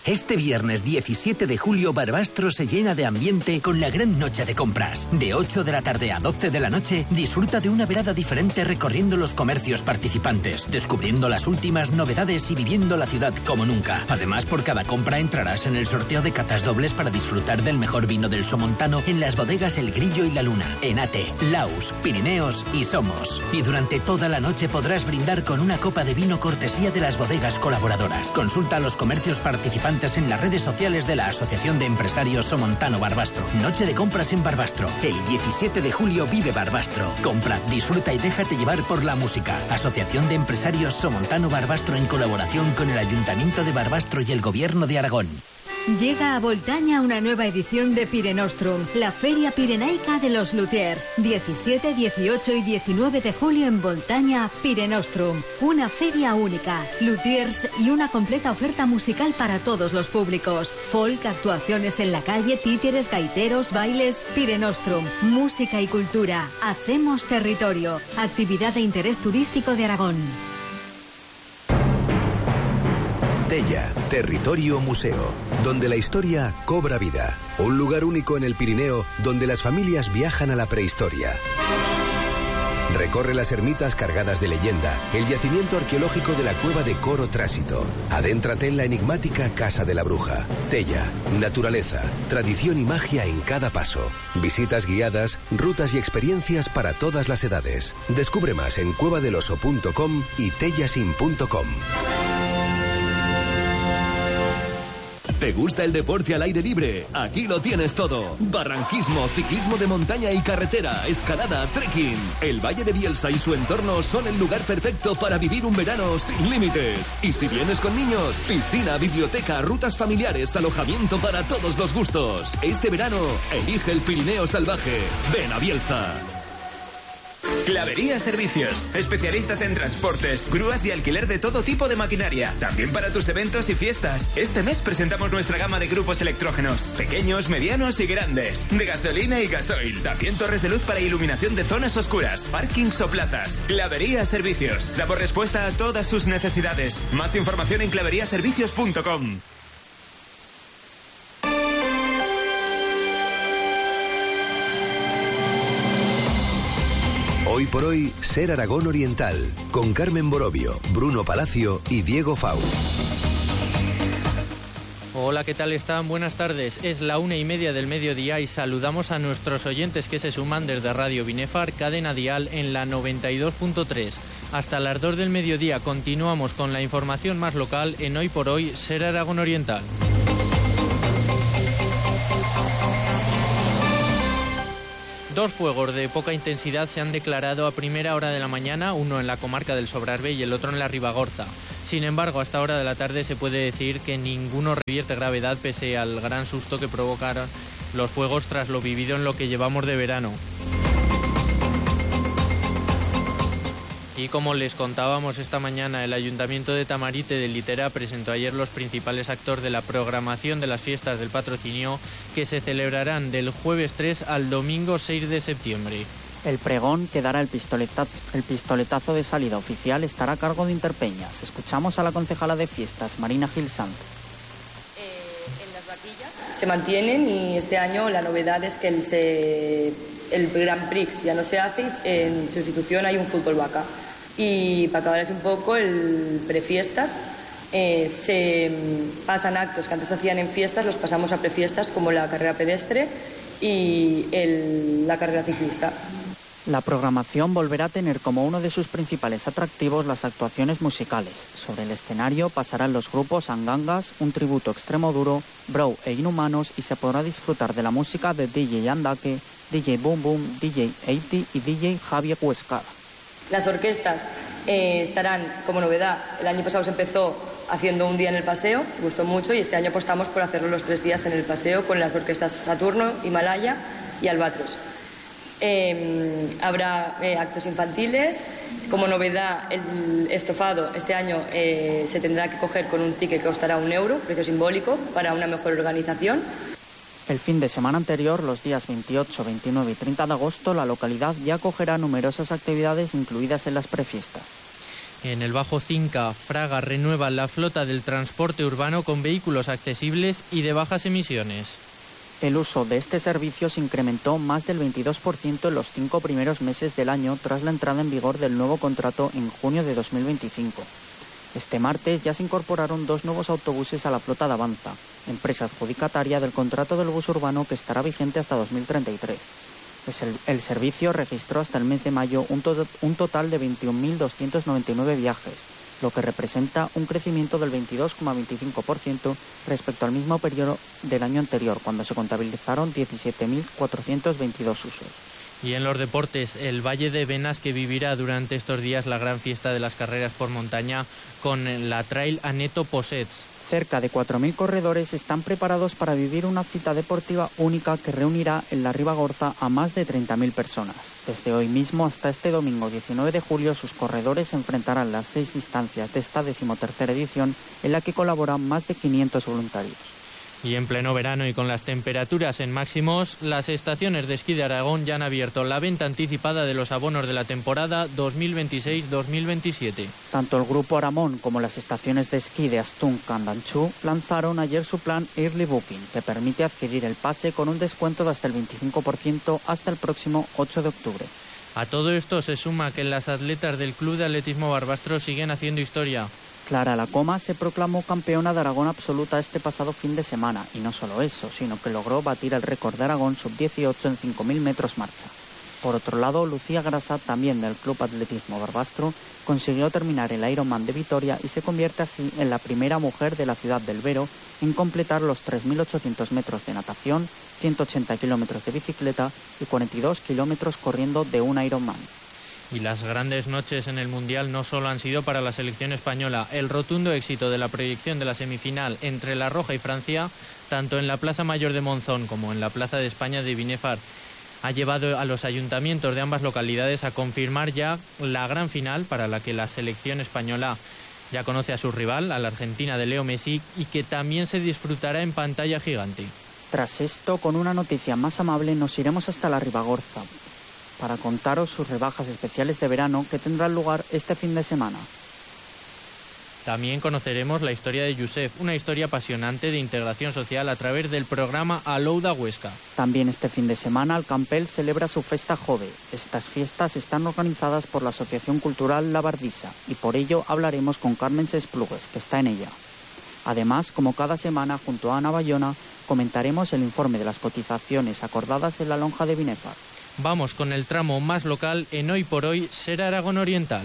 Este viernes 17 de julio Barbastro se llena de ambiente con la gran noche de compras. De 8 de la tarde a 12 de la noche, disfruta de una velada diferente recorriendo los comercios participantes, descubriendo las últimas novedades y viviendo la ciudad como nunca. Además, por cada compra entrarás en el sorteo de catas dobles para disfrutar del mejor vino del Somontano en las bodegas El Grillo y la Luna, Enate, Laus, Pirineos y Somos. Y durante toda la noche podrás brindar con una copa de vino cortesía de las bodegas colaboradoras. Consulta los comercios participantes en las redes sociales de la Asociación de Empresarios Somontano Barbastro. Noche de compras en Barbastro. El 17 de julio vive Barbastro. Compra, disfruta y déjate llevar por la música. Asociación de Empresarios Somontano Barbastro en colaboración con el Ayuntamiento de Barbastro y el Gobierno de Aragón. Llega a Voltaña una nueva edición de Pirenostrum, la Feria Pirenaica de los Luthiers. 17, 18 y 19 de julio en Voltaña, Pirenostrum. Una feria única, luthiers y una completa oferta musical para todos los públicos. Folk, actuaciones en la calle, títeres, gaiteros, bailes. Pirenostrum, música y cultura. Hacemos territorio. Actividad de interés turístico de Aragón. Tella, territorio museo, donde la historia cobra vida. Un lugar único en el Pirineo donde las familias viajan a la prehistoria. Recorre las ermitas cargadas de leyenda, el yacimiento arqueológico de la cueva de Coro Trásito. Adéntrate en la enigmática Casa de la Bruja. Tella, naturaleza, tradición y magia en cada paso. Visitas guiadas, rutas y experiencias para todas las edades. Descubre más en cuevadeloso.com y tellasin.com. ¿Te gusta el deporte al aire libre? Aquí lo tienes todo. Barranquismo, ciclismo de montaña y carretera, escalada, trekking. El Valle de Bielsa y su entorno son el lugar perfecto para vivir un verano sin límites. Y si vienes con niños, piscina, biblioteca, rutas familiares, alojamiento para todos los gustos. Este verano, elige el Pirineo salvaje. Ven a Bielsa. Clavería Servicios, especialistas en transportes, grúas y alquiler de todo tipo de maquinaria, también para tus eventos y fiestas. Este mes presentamos nuestra gama de grupos electrógenos, pequeños, medianos y grandes, de gasolina y gasoil, también torres de luz para iluminación de zonas oscuras, parkings o plazas. Clavería Servicios, damos respuesta a todas sus necesidades. Más información en claveriaservicios.com. Hoy por hoy, Ser Aragón Oriental, con Carmen Borovio, Bruno Palacio y Diego Fau. Hola, ¿qué tal están? Buenas tardes. Es la 1:30 del mediodía y saludamos a nuestros oyentes que se suman desde Radio Binefar, cadena dial en la 92.3. Hasta las 2 del mediodía continuamos con la información más local en Hoy por Hoy, Ser Aragón Oriental. Dos fuegos de poca intensidad se han declarado a primera hora de la mañana, uno en la comarca del Sobrarbe y el otro en la Ribagorza. Sin embargo, a esta hora de la tarde se puede decir que ninguno revierte gravedad pese al gran susto que provocaron los fuegos tras lo vivido en lo que llevamos de verano. Y como les contábamos esta mañana, el Ayuntamiento de Tamarite de Litera presentó ayer los principales actos de la programación de las fiestas del patrocinio que se celebrarán del jueves 3 al domingo 6 de septiembre. El pregón que dará el pistoletazo de salida oficial estará a cargo de Interpeñas. Escuchamos a la concejala de fiestas, Marina Gil Sanz. En las vaquillas se mantienen y este año la novedad es que el Grand Prix ya no se hace, en sustitución hay un fútbol vaca. Y para acabar un poco, el prefiestas, se pasan actos que antes se hacían en fiestas, los pasamos a prefiestas como la carrera pedestre y la carrera ciclista. La programación volverá a tener como uno de sus principales atractivos las actuaciones musicales. Sobre el escenario pasarán los grupos Angangas, un tributo extremo duro, Brow e Inhumanos y se podrá disfrutar de la música de DJ Andake, DJ Boom Boom, DJ 80 y DJ Javier Huescada. Las orquestas estarán como novedad. El año pasado se empezó haciendo un día en el paseo, gustó mucho, y este año apostamos por hacerlo los 3 días en el paseo con las orquestas Saturno, Himalaya y Albatros. Habrá actos infantiles. Como novedad, el estofado este año se tendrá que coger con un ticket que costará €1, precio simbólico, para una mejor organización. El fin de semana anterior, los días 28, 29 y 30 de agosto, la localidad ya acogerá numerosas actividades incluidas en las prefiestas. En el Bajo Cinca, Fraga renueva la flota del transporte urbano con vehículos accesibles y de bajas emisiones. El uso de este servicio se incrementó más del 22% en los 5 primeros meses del año tras la entrada en vigor del nuevo contrato en junio de 2025. Este martes ya se incorporaron 2 nuevos autobuses a la flota de Avanza, empresa adjudicataria del contrato del bus urbano que estará vigente hasta 2033. El servicio registró hasta el mes de mayo un total de 21.299 viajes, lo que representa un crecimiento del 22,25% respecto al mismo periodo del año anterior, cuando se contabilizaron 17.422 usos. Y en los deportes, el Valle de Benas, que vivirá durante estos días la gran fiesta de las carreras por montaña con la Trail Aneto Possets. Cerca de 4.000 corredores están preparados para vivir una cita deportiva única que reunirá en la Ribagorza a más de 30.000 personas. Desde hoy mismo hasta este domingo 19 de julio, sus corredores se enfrentarán las 6 distancias de esta 13ª edición, en la que colaboran más de 500 voluntarios. Y en pleno verano y con las temperaturas en máximos, las estaciones de esquí de Aragón ya han abierto la venta anticipada de los abonos de la temporada 2026-2027. Tanto el Grupo Aramón como las estaciones de esquí de Astún, Candanchú lanzaron ayer su plan Early Booking, que permite adquirir el pase con un descuento de hasta el 25% hasta el próximo 8 de octubre. A todo esto se suma que las atletas del Club de Atletismo Barbastro siguen haciendo historia. Clara Lacoma se proclamó campeona de Aragón absoluta este pasado fin de semana, y no solo eso, sino que logró batir el récord de Aragón sub-18 en 5.000 metros marcha. Por otro lado, Lucía Grasa, también del Club Atletismo Barbastro, consiguió terminar el Ironman de Vitoria y se convierte así en la primera mujer de la ciudad del Vero en completar los 3.800 metros de natación, 180 kilómetros de bicicleta y 42 kilómetros corriendo de un Ironman. Y las grandes noches en el Mundial no solo han sido para la selección española. El rotundo éxito de la proyección de la semifinal entre La Roja y Francia, tanto en la Plaza Mayor de Monzón como en la Plaza de España de Binefar, ha llevado a los ayuntamientos de ambas localidades a confirmar ya la gran final, para la que la selección española ya conoce a su rival, a la Argentina de Leo Messi, y que también se disfrutará en pantalla gigante. Tras esto, con una noticia más amable, nos iremos hasta la Ribagorza para contaros sus rebajas especiales de verano que tendrán lugar este fin de semana. También conoceremos la historia de Josep, una historia apasionante de integración social a través del programa Alouda Huesca. También este fin de semana el Campel celebra su Festa Jove. Estas fiestas están organizadas por la Asociación Cultural La Bardisa y por ello hablaremos con Carmen Sesplugues, que está en ella. Además, como cada semana, junto a Ana Bayona, comentaremos el informe de las cotizaciones acordadas en la lonja de Binefar. Vamos con el tramo más local en Hoy por Hoy, Ser Aragón Oriental.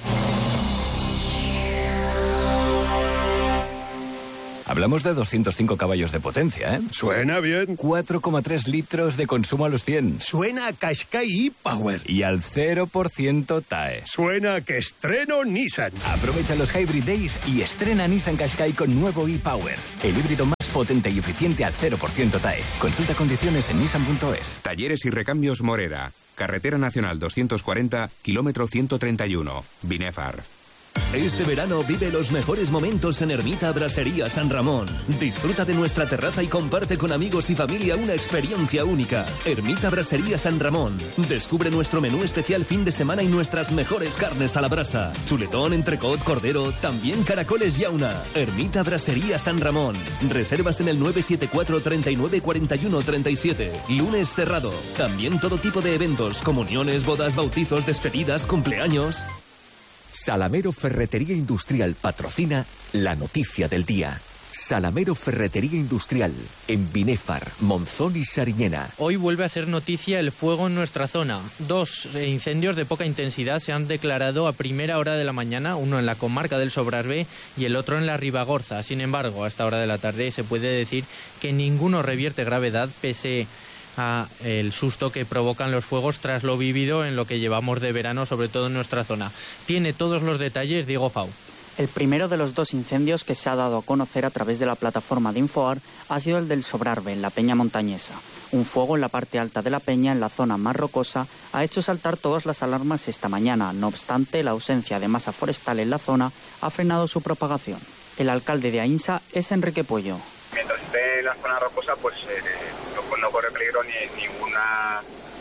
Hablamos de 205 caballos de potencia, ¿eh? Suena bien. 4,3 litros de consumo a los 100. Suena a Qashqai e-Power. Y al 0% TAE. Suena a que estreno Nissan. Aprovecha los Hybrid Days y estrena Nissan Qashqai con nuevo e-Power. El híbrido más potente y eficiente al 0% TAE. Consulta condiciones en nissan.es. Talleres y recambios Morera. Carretera Nacional 240, kilómetro 131. Binefar. Este verano vive los mejores momentos en Ermita Brassería San Ramón. Disfruta de nuestra terraza y comparte con amigos y familia una experiencia única. Ermita Brassería San Ramón. Descubre nuestro menú especial fin de semana y nuestras mejores carnes a la brasa. Chuletón, entrecot, cordero, también caracoles y auna. Ermita Brassería San Ramón. Reservas en el 974 39 41 37. Lunes cerrado. También todo tipo de eventos, comuniones, bodas, bautizos, despedidas, cumpleaños. Salamero Ferretería Industrial patrocina la noticia del día. Salamero Ferretería Industrial, en Binefar, Monzón y Sariñena. Hoy vuelve a ser noticia el fuego en nuestra zona. 2 incendios de poca intensidad se han declarado a primera hora de la mañana, uno en la comarca del Sobrarbe y el otro en la Ribagorza. Sin embargo, a esta hora de la tarde se puede decir que ninguno revierte gravedad, pese a el susto que provocan los fuegos tras lo vivido en lo que llevamos de verano, sobre todo en nuestra zona. Tiene todos los detalles Diego Fau. El primero de los 2 incendios que se ha dado a conocer a través de la plataforma de Infoar ha sido el del Sobrarbe, en la Peña Montañesa. Un fuego en la parte alta de la peña, en la zona más rocosa, ha hecho saltar todas las alarmas esta mañana. No obstante, la ausencia de masa forestal en la zona ha frenado su propagación. El alcalde de Ainsa es Enrique Puello. Mientras esté en la zona rocosa, pues no corre peligro ninguna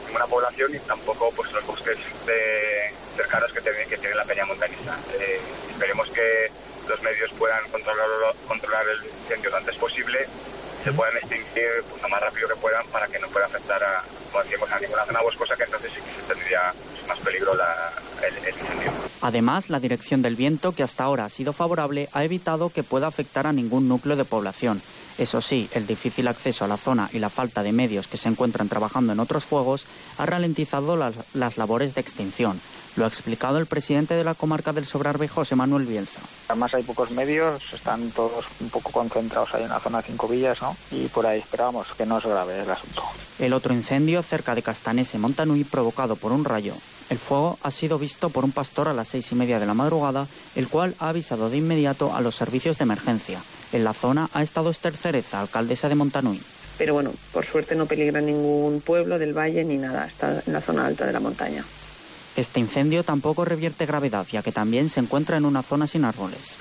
ninguna población y tampoco pues los bosques cercanos que tiene la peña montañesa. Esperemos que los medios puedan controlar el incendio lo antes posible, se puedan extinguir pues, lo más rápido que puedan para que no pueda afectar a, como decíamos, a ninguna zona boscosa, que entonces sí que se tendría más peligro el incendio. Además, la dirección del viento, que hasta ahora ha sido favorable, ha evitado que pueda afectar a ningún núcleo de población. Eso sí, el difícil acceso a la zona y la falta de medios que se encuentran trabajando en otros fuegos ha ralentizado las labores de extinción. Lo ha explicado el presidente de la comarca del Sobrarbe, José Manuel Bielsa. Además hay pocos medios, están todos un poco concentrados ahí en la zona de Cinco Villas, ¿no? Y por ahí esperamos que no es grave el asunto. El otro incendio, cerca de Castanese, Montanui, provocado por un rayo. El fuego ha sido visto por un pastor a las 6:30 de la madrugada, el cual ha avisado de inmediato a los servicios de emergencia. En la zona ha estado Esther Cereza, alcaldesa de Montanui. Pero bueno, por suerte no peligra ningún pueblo del valle ni nada, está en la zona alta de la montaña. Este incendio tampoco revierte gravedad, ya que también se encuentra en una zona sin árboles.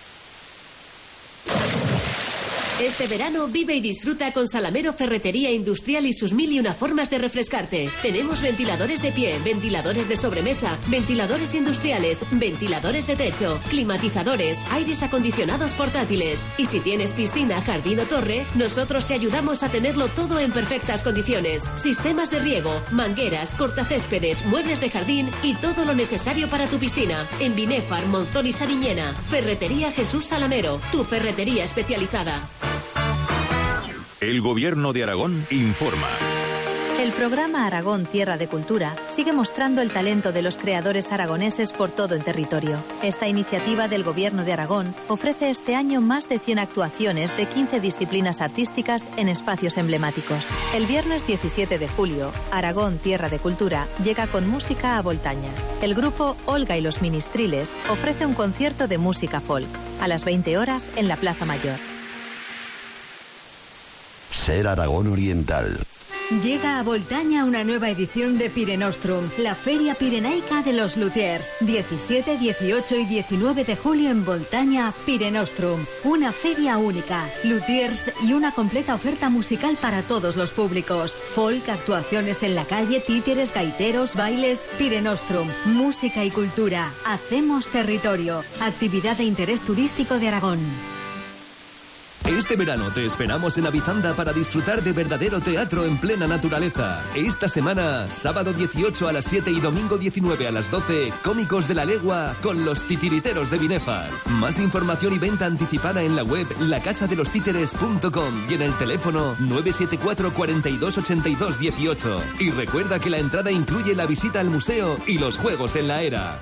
Este verano vive y disfruta con Salamero Ferretería Industrial y sus 1001 formas de refrescarte. Tenemos ventiladores de pie, ventiladores de sobremesa, ventiladores industriales, ventiladores de techo, climatizadores, aires acondicionados portátiles. Y si tienes piscina, jardín o torre, nosotros te ayudamos a tenerlo todo en perfectas condiciones. Sistemas de riego, mangueras, cortacéspedes, muebles de jardín y todo lo necesario para tu piscina. En Binefar, Monzón y Sariñena. Ferretería Jesús Salamero, tu ferretería especializada. El Gobierno de Aragón informa. El programa Aragón Tierra de Cultura sigue mostrando el talento de los creadores aragoneses por todo el territorio. Esta iniciativa del Gobierno de Aragón ofrece este año más de 100 actuaciones de 15 disciplinas artísticas en espacios emblemáticos. El viernes 17 de julio, Aragón Tierra de Cultura llega con música a Voltaña. El grupo Olga y los Ministriles ofrece un concierto de música folk a las 20 horas en la Plaza Mayor. Ser Aragón Oriental. Llega a Voltaña una nueva edición de Pirenostrum, la Feria Pirenaica de los Luthiers. 17, 18 y 19 de julio en Voltaña, Pirenostrum. Una feria única, luthiers y una completa oferta musical para todos los públicos. Folk, actuaciones en la calle, títeres, gaiteros, bailes. Pirenostrum, música y cultura. Hacemos territorio. Actividad de interés turístico de Aragón. Este verano te esperamos en Avizanda para disfrutar de verdadero teatro en plena naturaleza. Esta semana, sábado 18 a las 7 y domingo 19 a las 12, Cómicos de la Legua con los titiriteros de Binefar. Más información y venta anticipada en la web lacasadelostíteres.com y en el teléfono 974 42 82 18. Y recuerda que la entrada incluye la visita al museo y los juegos en la era.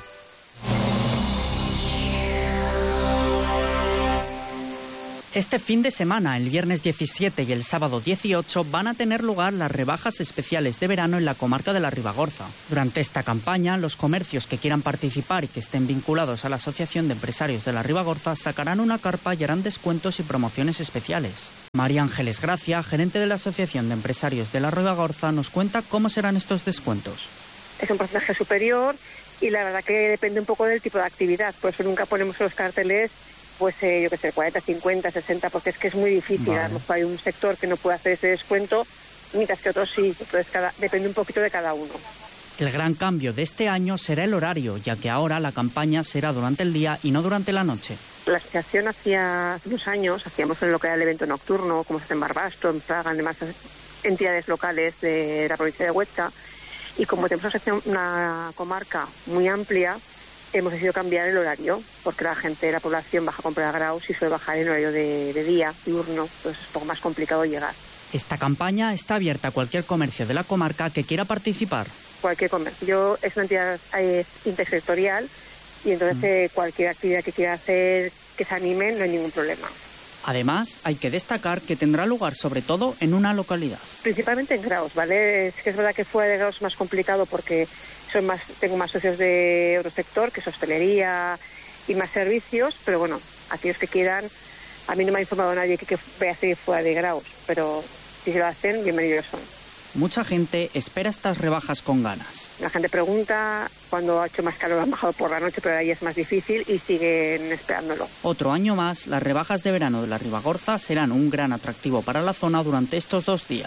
Este fin de semana, el viernes 17 y el sábado 18, van a tener lugar las rebajas especiales de verano en la comarca de la Ribagorza. Durante esta campaña, los comercios que quieran participar y que estén vinculados a la Asociación de Empresarios de la Ribagorza sacarán una carpa y harán descuentos y promociones especiales. María Ángeles Gracia, gerente de la Asociación de Empresarios de la Ribagorza, nos cuenta cómo serán estos descuentos. Es un porcentaje superior y la verdad que depende un poco del tipo de actividad. Por eso nunca ponemos los carteles pues yo qué sé, 40, 50, 60, porque es que es muy difícil. Vale. A lo mejor hay un sector que no puede hacer ese descuento, mientras que otros sí. Entonces depende un poquito de cada uno. El gran cambio de este año será el horario, ya que ahora la campaña será durante el día y no durante la noche. La asociación hace unos años hacíamos en lo que era el evento nocturno, como se hace en Barbastro, en Praga, en demás entidades locales de la provincia de Huesca, y como tenemos una comarca muy amplia, hemos decidido cambiar el horario, porque la gente de la población baja a comprar graus y suele bajar en horario de día, diurno, entonces es un poco más complicado llegar. Esta campaña está abierta a cualquier comercio de la comarca que quiera participar. Cualquier comercio. Es una entidad intersectorial y entonces cualquier actividad que quiera hacer, que se animen, no hay ningún problema. Además, hay que destacar que tendrá lugar sobre todo en una localidad. Principalmente en graus, ¿vale? Es que es verdad que fuera de graus es más complicado porque tengo más socios de otro sector, que es hostelería y más servicios, pero bueno, aquellos que quieran, a mí no me ha informado nadie que vaya a seguir fuera de graus, pero si se lo hacen, bienvenidos son. Mucha gente espera estas rebajas con ganas. La gente pregunta, cuando ha hecho más calor han bajado por la noche, pero ahí es más difícil y siguen esperándolo. Otro año más, las rebajas de verano de la Ribagorza serán un gran atractivo para la zona durante estos 2 días.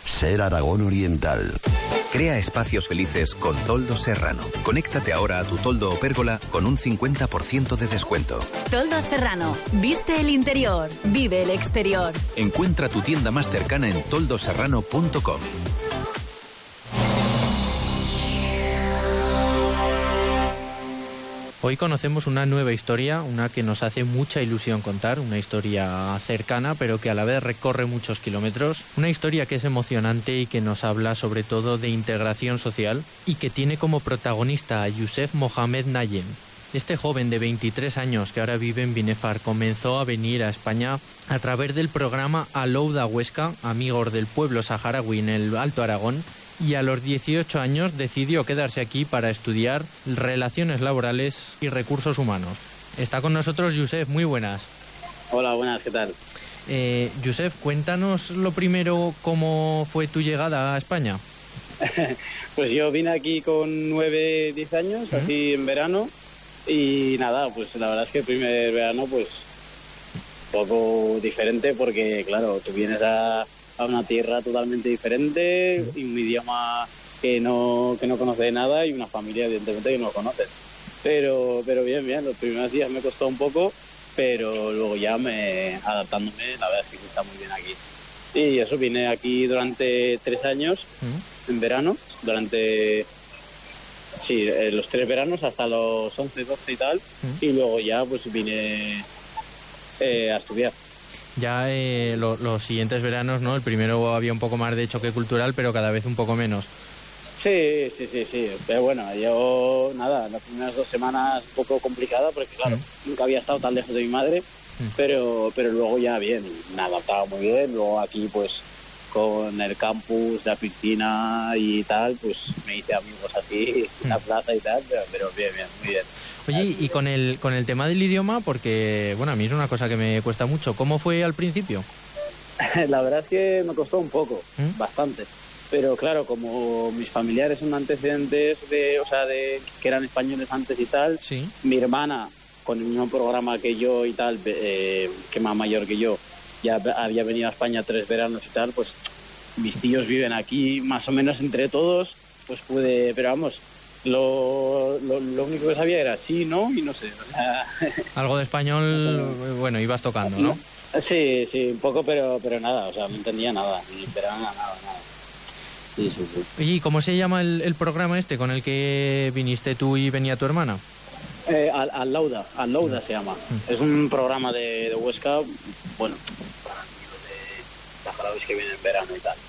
Ser Aragón Oriental. Crea espacios felices con Toldos Serrano. Conéctate ahora a tu toldo o pérgola con un 50% de descuento. Toldos Serrano. Viste el interior. Vive el exterior. Encuentra tu tienda más cercana en toldoserrano.com. Hoy conocemos una nueva historia, una que nos hace mucha ilusión contar, una historia cercana pero que a la vez recorre muchos kilómetros, una historia que es emocionante y que nos habla sobre todo de integración social y que tiene como protagonista a Youssef Mohamed Nayem. Este joven de 23 años que ahora vive en Binefar comenzó a venir a España a través del programa Alouda Huesca, Amigos del Pueblo Saharaui en el Alto Aragón, y a los 18 años decidió quedarse aquí para estudiar relaciones laborales y recursos humanos. Está con nosotros Youssef, muy buenas. Hola, buenas, ¿qué tal? Youssef, cuéntanos lo primero, ¿cómo fue tu llegada a España? Pues yo vine aquí con 9, 10 años, así en verano, y nada, pues la verdad es que el primer verano pues poco diferente porque claro, tú vienes a una tierra totalmente diferente y un idioma que no conoces nada y una familia evidentemente que no conoces. Pero bien, los primeros días me costó un poco, pero luego ya adaptándome, la verdad es que está muy bien aquí. Y eso, vine aquí durante 3 años, en verano, durante los 3 veranos hasta los 11, 12 y tal, y luego ya pues vine a estudiar. Ya los siguientes veranos, ¿no? El primero había un poco más de choque cultural, pero cada vez un poco menos. Sí. Pero bueno, yo, nada, las primeras 2 semanas un poco complicada, porque claro, nunca había estado tan lejos de mi madre, pero luego ya bien, me adaptaba muy bien. Luego aquí, pues, con el campus, la piscina y tal, pues me hice amigos así, en la plaza y tal, pero bien, muy bien. Oye, y con el tema del idioma, porque, bueno, a mí es una cosa que me cuesta mucho. ¿Cómo fue al principio? La verdad es que me costó un poco, bastante. Pero claro, como mis familiares son antecedentes de que eran españoles antes y tal, mi hermana, con el mismo programa que yo y tal, que más mayor que yo, ya había venido a España 3 veranos y tal, pues mis tíos viven aquí, más o menos entre todos, pues pude, pero vamos, lo único que sabía era sí, no y no sé. O sea, algo de español, bueno, ibas tocando, ¿no? Sí, un poco, pero nada, o sea, no entendía nada, ni esperaba nada. Sí. ¿Y cómo se llama el programa este con el que viniste tú y venía tu hermana? Alouda se llama. Es un programa de Huesca, bueno, de saharauis que vienen en verano y tal.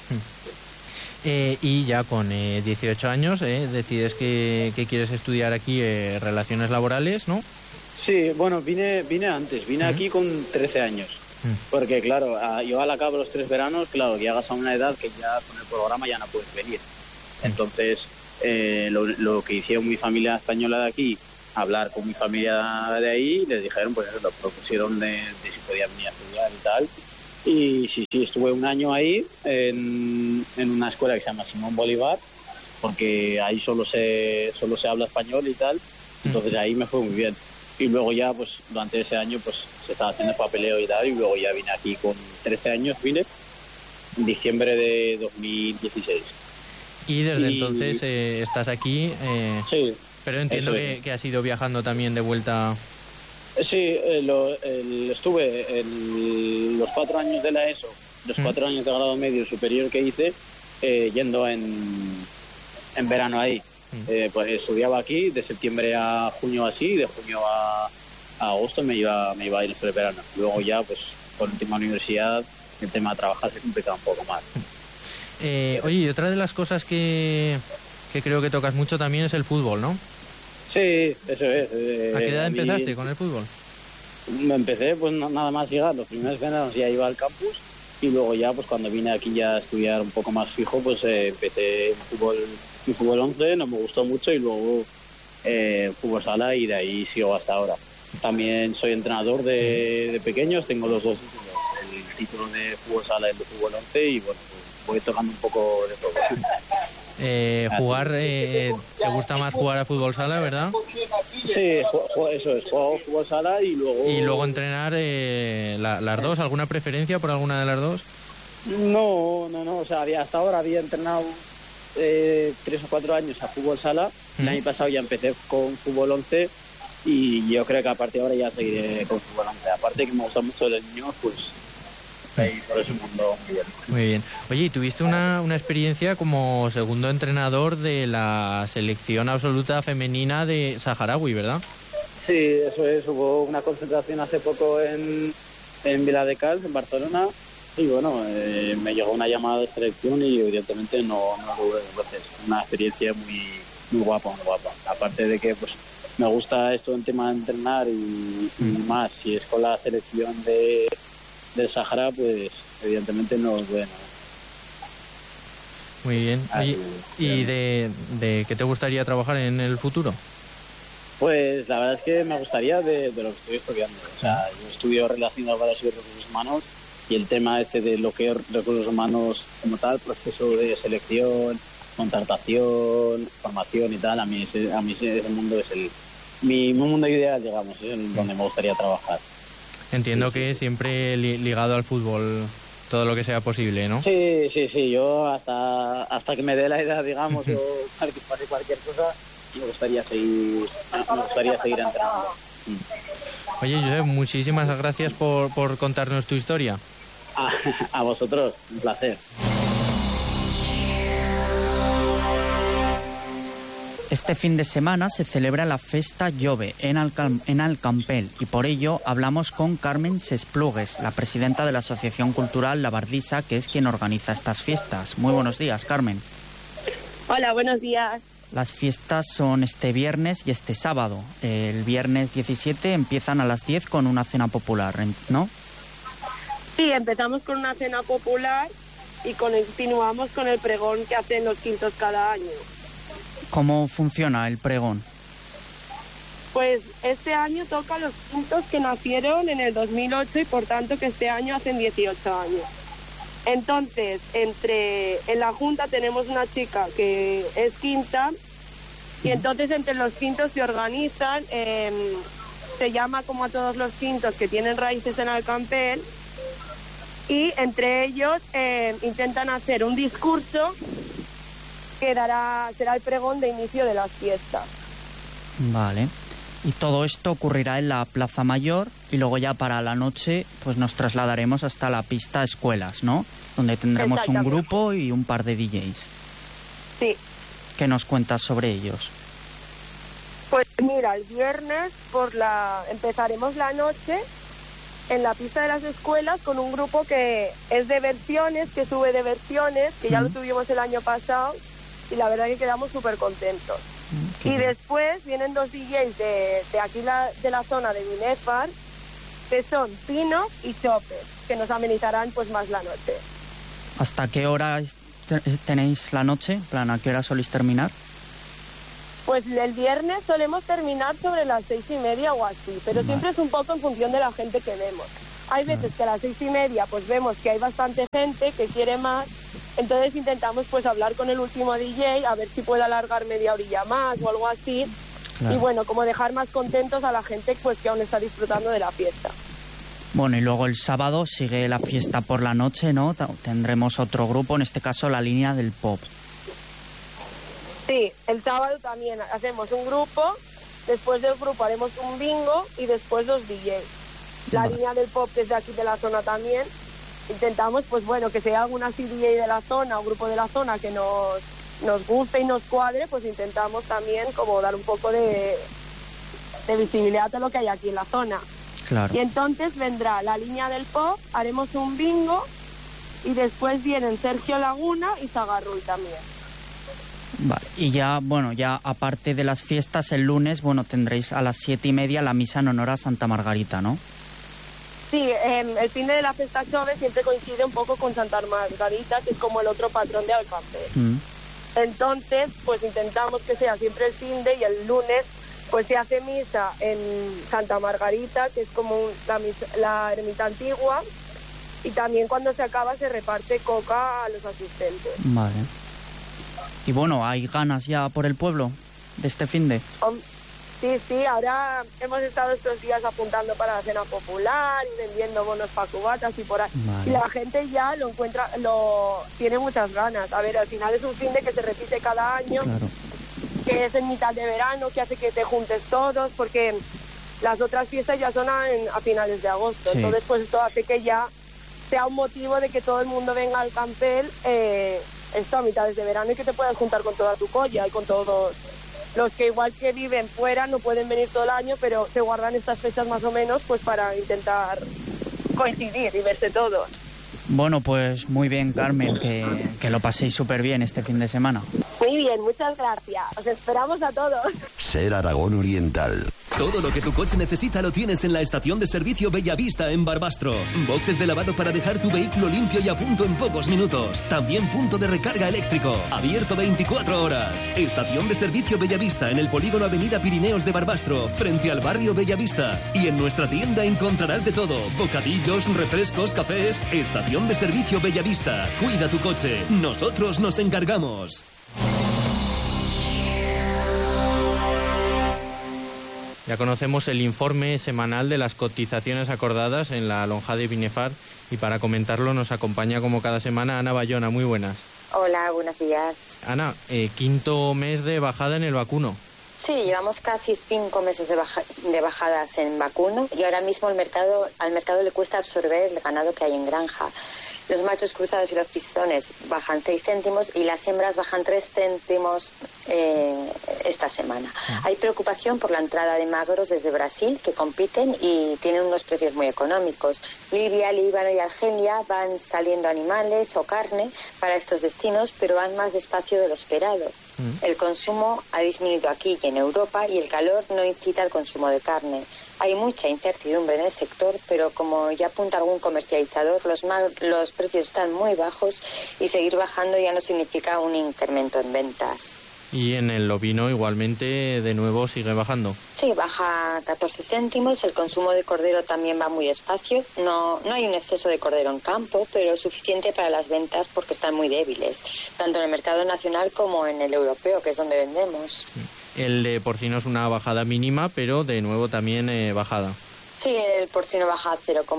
Y ya con 18 años decides que quieres estudiar aquí relaciones laborales, ¿no? Sí, bueno, vine antes, vine aquí con 13 años. Porque claro, yo al cabo de los 3 veranos, claro, que llegas a una edad que ya con el programa ya no puedes venir. Entonces, lo que hicieron mi familia española de aquí, hablar con mi familia de ahí, les dijeron, pues lo propusieron de si podía venir a estudiar y tal. Y sí, estuve un año ahí en una escuela que se llama Simón Bolívar, porque ahí solo se habla español y tal, entonces ahí me fue muy bien. Y luego ya, pues durante ese año, pues se estaba haciendo el papeleo y tal, y luego ya vine aquí con 13 años, vine en diciembre de 2016. Y desde entonces estás aquí, sí, pero entiendo que has ido viajando también de vuelta. Sí, estuve en los 4 años de la ESO, los 4 años de grado medio superior que hice, yendo en verano ahí. Pues estudiaba aquí de septiembre a junio así, de junio a agosto me iba a ir el verano. Luego ya, pues con el tema universidad, el tema de trabajar se complicaba un poco más. Oye, y otra de las cosas que creo que tocas mucho también es el fútbol, ¿no? Sí, eso es. ¿A qué edad empezaste con el fútbol? Me empecé, pues nada más llegar, los primeros veranos ya iba al campus y luego ya, pues cuando vine aquí ya a estudiar un poco más fijo, pues empecé en fútbol 11, no me gustó mucho y luego fútbol sala y de ahí sigo hasta ahora. También soy entrenador de pequeños, tengo los 2 títulos, el título de fútbol sala y el de fútbol 11 y bueno, voy tocando un poco de todo. ¿Te gusta más jugar a fútbol sala, verdad? Sí, eso es, juego fútbol sala y luego... Y luego entrenar las dos, ¿alguna preferencia por alguna de las dos? No, o sea, hasta ahora había entrenado 3 o 4 años a fútbol sala. El año pasado ya empecé con fútbol 11 y yo creo que a partir de ahora ya seguiré con fútbol 11. Aparte que me gusta mucho el niño, pues ahí por ese mundo muy bien. Muy bien. Oye, ¿y tuviste una experiencia como segundo entrenador de la selección absoluta femenina de saharaui, verdad? Sí, eso es. Hubo una concentración hace poco en Viladecans, en Barcelona, y bueno, me llegó una llamada de selección y evidentemente no tuve. Entonces, una experiencia muy guapa. Aparte de que pues me gusta esto en tema de entrenar y más, si es con la selección del Sahara, pues evidentemente no es bueno. Muy bien. ¿Y de qué te gustaría trabajar en el futuro? Pues la verdad es que me gustaría de lo que estoy estudiando. O sea, yo estudio relacionado con los recursos humanos y el tema de lo que es recursos humanos como tal, proceso de selección, contratación, formación y tal, a mí ese mundo es mi mundo ideal, digamos, es donde me gustaría trabajar. Entiendo que siempre ligado al fútbol, todo lo que sea posible, ¿no? Sí, yo hasta que me dé la edad, digamos, o que pase cualquier cosa, me gustaría seguir entrenando. Oye, Josep, muchísimas gracias por contarnos tu historia. A vosotros, un placer. Este fin de semana se celebra la Festa Jove en Alcampel y por ello hablamos con Carmen Sesplugues, la presidenta de la Asociación Cultural La Bardissa, que es quien organiza estas fiestas. Muy buenos días, Carmen. Hola, buenos días. Las fiestas son este viernes y este sábado. El viernes 17 empiezan a las 10 con una cena popular, ¿no? Sí, empezamos con una cena popular y continuamos con el pregón que hacen los quintos cada año. ¿Cómo funciona el pregón? Pues este año toca los quintos que nacieron en el 2008 y por tanto que este año hacen 18 años. Entonces, en la junta tenemos una chica que es quinta y entonces entre los quintos se organizan, se llama como a todos los quintos que tienen raíces en Alcampel y entre ellos intentan hacer un discurso que será el pregón de inicio de las fiestas. Vale. Y todo esto ocurrirá en la Plaza Mayor y luego ya para la noche pues nos trasladaremos hasta la pista Escuelas, ¿no? Donde tendremos un grupo y un par de DJs. Sí. ¿Qué nos cuentas sobre ellos? Pues mira, el viernes empezaremos la noche en la pista de las Escuelas con un grupo que es de versiones, que sube de versiones, que ya lo tuvimos el año pasado y la verdad que quedamos súper contentos. Y después vienen 2 DJs de aquí de la zona de Binefar, que son Pino y Chopper, que nos amenizarán pues más la noche. ¿Hasta qué hora tenéis la noche? ¿A qué hora soléis terminar? Pues el viernes solemos terminar sobre las 6:30 o así, pero siempre es un poco en función de la gente que vemos. Hay veces que a las 6:30 pues vemos que hay bastante gente que quiere más, entonces intentamos pues hablar con el último DJ a ver si puede alargar media horilla más o algo así. Claro. Y bueno, como dejar más contentos a la gente pues que aún está disfrutando de la fiesta. Bueno, y luego el sábado sigue la fiesta por la noche, ¿no? Tendremos otro grupo, en este caso la Línea del Pop. Sí, el sábado también hacemos un grupo, después del grupo haremos un bingo y después 2 DJs. La Línea del Pop, que es de aquí de la zona también, intentamos pues bueno, que sea alguna DJ de la zona o grupo de la zona que nos guste y nos cuadre, pues intentamos también como dar un poco de visibilidad a todo lo que hay aquí en la zona. Claro. Y entonces vendrá la Línea del Pop, haremos un bingo y después vienen Sergio Laguna y Zagarruy también. Vale. Y ya, bueno, ya aparte de las fiestas, el lunes, bueno, tendréis a las 7:30 la misa en honor a Santa Margarita, ¿no? Sí, el fin de la Festa Jove siempre coincide un poco con Santa Margarita, que es como el otro patrón de Alcampel. Entonces, pues intentamos que sea siempre el fin de y el lunes pues se hace misa en Santa Margarita, que es como la ermita antigua, y también cuando se acaba se reparte coca a los asistentes. Vale. Y bueno, ¿hay ganas ya por el pueblo de este finde? Sí, ahora hemos estado estos días apuntando para la cena popular y vendiendo bonos para cubatas y por ahí. Vale. Y la gente ya lo encuentra, tiene muchas ganas. A ver, al final es un fin de que se repite cada año, Claro. que es en mitad de verano, que hace que te juntes todos, porque las otras fiestas ya son a finales de agosto. Sí. Entonces, pues esto hace que ya sea un motivo de que todo el mundo venga al Campel esto a mitades de verano y que te puedas juntar con toda tu colla y con todos los que igual que viven fuera no pueden venir todo el año, pero se guardan estas fechas más o menos pues para intentar coincidir y verse todos. Bueno, pues muy bien, Carmen, que lo paséis súper bien este fin de semana. Muy bien, muchas gracias. Os esperamos a todos. Ser Aragón Oriental. Todo lo que tu coche necesita lo tienes en la estación de servicio Bellavista en Barbastro. Boxes de lavado para dejar tu vehículo limpio y a punto en pocos minutos. También punto de recarga eléctrico. Abierto 24 horas. Estación de servicio Bellavista en el polígono Avenida Pirineos de Barbastro, frente al barrio Bellavista. Y en nuestra tienda encontrarás de todo. Bocadillos, refrescos, cafés. Estación de servicio Bellavista. Cuida tu coche. Nosotros nos encargamos. Ya conocemos el informe semanal de las cotizaciones acordadas en la lonja de Binefar y para comentarlo nos acompaña como cada semana Ana Bayona. Muy buenas. Hola, buenos días. Ana, quinto mes de bajada en el vacuno. Sí, llevamos casi 5 meses de bajadas en vacuno y ahora mismo al mercado le cuesta absorber el ganado que hay en granja. Los machos cruzados y los frisones bajan 6 céntimos y las hembras bajan 3 céntimos esta semana. Hay preocupación por la entrada de magros desde Brasil que compiten y tienen unos precios muy económicos. Libia, Líbano y Argelia van saliendo animales o carne para estos destinos, pero van más despacio de lo esperado. El consumo ha disminuido aquí y en Europa y el calor no incita al consumo de carne. Hay mucha incertidumbre en el sector, pero como ya apunta algún comercializador, los precios están muy bajos y seguir bajando ya no significa un incremento en ventas. Y en el ovino igualmente de nuevo sigue bajando. Sí, baja 14 céntimos, el consumo de cordero también va muy despacio. No hay un exceso de cordero en campo, pero suficiente para las ventas porque están muy débiles, tanto en el mercado nacional como en el europeo, que es donde vendemos. El de porcino es una bajada mínima, pero de nuevo también bajada. Sí, el porcino baja a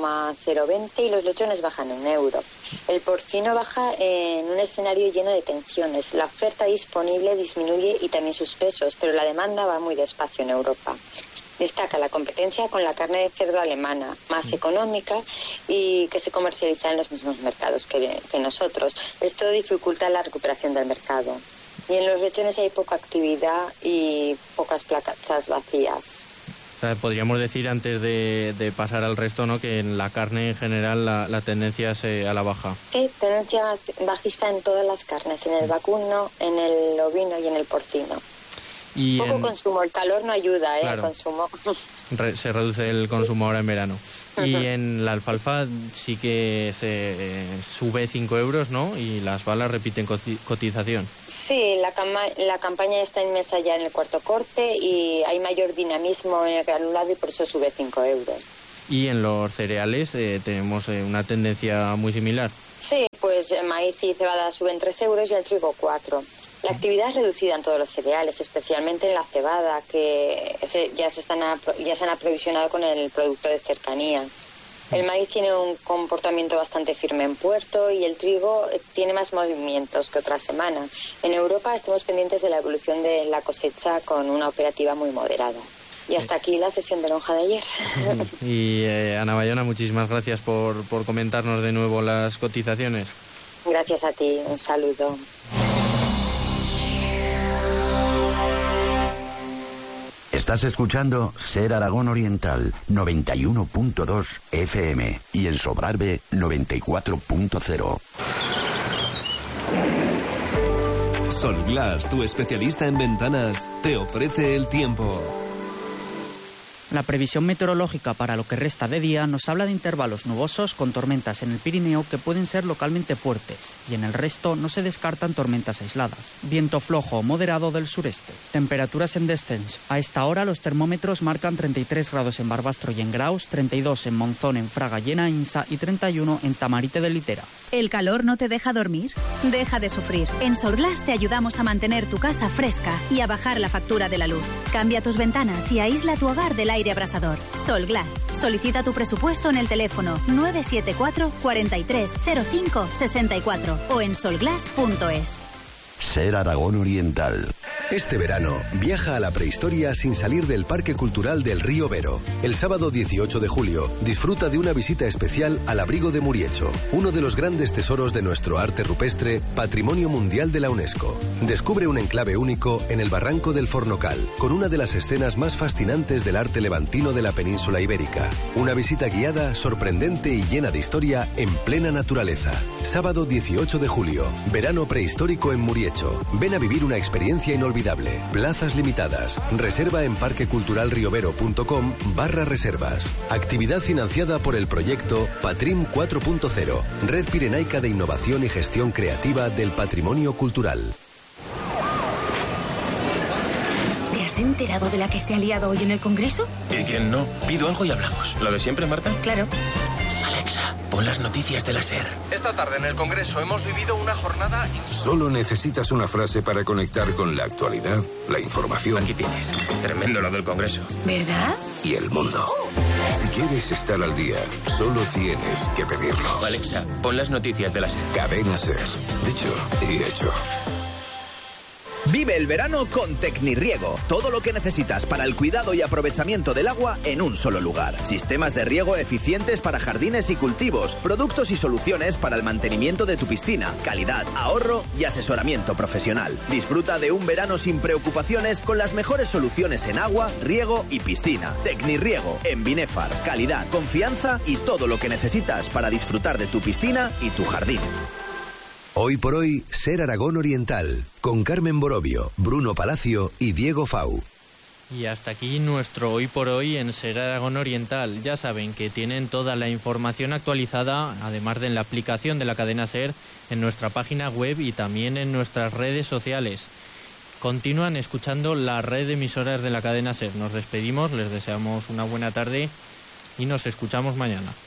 0,020 y los lechones bajan €1. El porcino baja en un escenario lleno de tensiones. La oferta disponible disminuye y también sus pesos, pero la demanda va muy despacio en Europa. Destaca la competencia con la carne de cerdo alemana, más económica y que se comercializa en los mismos mercados que nosotros. Esto dificulta la recuperación del mercado. Y en los lechones hay poca actividad y pocas plazas vacías. O sea, podríamos decir antes de pasar al resto, ¿no?, que en la carne en general la tendencia es a la baja. Sí, tendencia bajista en todas las carnes, en el vacuno, en el ovino y en el porcino. Y poco consumo, el calor no ayuda al consumo. Se reduce el consumo ahora en verano. Y en la alfalfa sí que se sube 5 euros, ¿no? Y las balas repiten cotización. Sí, la campaña está inmensa ya en el cuarto corte y hay mayor dinamismo en el granulado y por eso sube 5 euros. Y en los cereales tenemos una tendencia muy similar. Sí, pues maíz y cebada suben 3 euros y el trigo 4. La actividad es reducida en todos los cereales, especialmente en la cebada, que ya se han aprovisionado con el producto de cercanía. El maíz tiene un comportamiento bastante firme en puerto y el trigo tiene más movimientos que otras semanas. En Europa estamos pendientes de la evolución de la cosecha con una operativa muy moderada. Y hasta aquí la sesión de lonja de ayer. Y Ana Bayona, muchísimas gracias por comentarnos de nuevo las cotizaciones. Gracias a ti, un saludo. Estás escuchando Ser Aragón Oriental 91.2 FM y en Sobrarbe 94.0. Solglass, tu especialista en ventanas, te ofrece el tiempo. La previsión meteorológica para lo que resta de día nos habla de intervalos nubosos con tormentas en el Pirineo que pueden ser localmente fuertes, y en el resto no se descartan tormentas aisladas. Viento flojo o moderado del sureste. Temperaturas en descenso. A esta hora los termómetros marcan 33 grados en Barbastro y en Graus, 32 en Monzón, en Fraga y en Ainsa y 31 en Tamarite de Litera. ¿El calor no te deja dormir? Deja de sufrir. En Solglass te ayudamos a mantener tu casa fresca y a bajar la factura de la luz. Cambia tus ventanas y aísla tu hogar del aire abrasador. Solglass. Solicita tu presupuesto en el teléfono 974 43 05 64 o en solglass.es. Ser Aragón Oriental. Este verano, viaja a la prehistoria sin salir del Parque Cultural del Río Vero. El sábado 18 de julio, disfruta de una visita especial al Abrigo de Muriecho, uno de los grandes tesoros de nuestro arte rupestre, Patrimonio Mundial de la UNESCO. Descubre un enclave único en el Barranco del Fornocal, con una de las escenas más fascinantes del arte levantino de la península ibérica. Una visita guiada, sorprendente y llena de historia en plena naturaleza. Sábado 18 de julio, verano prehistórico en Muriecho. Ven a vivir una experiencia inolvidable. Plazas limitadas. Reserva en parqueculturalriovero.com/reservas. Actividad financiada por el proyecto Patrim 4.0, Red Pirenaica de Innovación y Gestión Creativa del Patrimonio Cultural. ¿Te has enterado de la que se ha liado hoy en el Congreso? ¿Y quién no? Pido algo y hablamos. ¿Lo de siempre, Marta? Claro. Alexa, pon las noticias de la SER. Esta tarde en el Congreso hemos vivido una jornada... Solo necesitas una frase para conectar con la actualidad, la información... Aquí tienes. Tremendo lo del Congreso. ¿Verdad? Y el mundo. Si quieres estar al día, solo tienes que pedirlo. Alexa, pon las noticias de la SER. Cadena SER. Dicho y hecho. Vive el verano con Tecnirriego. Todo lo que necesitas para el cuidado y aprovechamiento del agua en un solo lugar. Sistemas de riego eficientes para jardines y cultivos. Productos y soluciones para el mantenimiento de tu piscina. Calidad, ahorro y asesoramiento profesional. Disfruta de un verano sin preocupaciones con las mejores soluciones en agua, riego y piscina. Tecnirriego en Binefar. Calidad, confianza y todo lo que necesitas para disfrutar de tu piscina y tu jardín. Hoy por hoy, Ser Aragón Oriental, con Carmen Borovio, Bruno Palacio y Diego Fau. Y hasta aquí nuestro Hoy por Hoy en Ser Aragón Oriental. Ya saben que tienen toda la información actualizada, además de en la aplicación de la cadena SER, en nuestra página web y también en nuestras redes sociales. Continúan escuchando la red de emisoras de la cadena SER. Nos despedimos, les deseamos una buena tarde y nos escuchamos mañana.